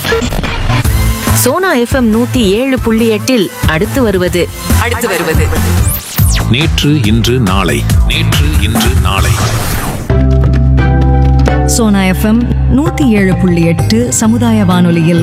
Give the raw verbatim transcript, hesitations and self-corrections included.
Sona FM நூத்தி ஏழு புள்ளி எட்டில் அடுத்து வருவது அடுத்து வருவது நேற்று இன்று நாளை நேற்று இன்று நாளை சோனா எஃப்எம் நூத்தி ஏழு புள்ளி எட்டு சமுதாய வானொலியில்